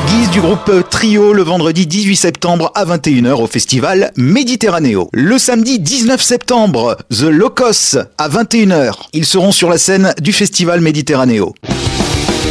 Guise du groupe Trio le vendredi 18 septembre à 21h au festival Méditerranéo. Le samedi 19 septembre, The Locos à 21h. Ils seront sur la scène du festival Méditerranéo.